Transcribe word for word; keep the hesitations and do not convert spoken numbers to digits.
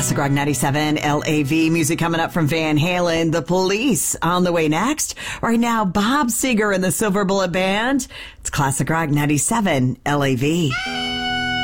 Classic Rock ninety-seven L A V. Music coming up from Van Halen. The Police on the way next. Right now, Bob Seger and the Silver Bullet Band. It's Classic Rock ninety-seven L A V.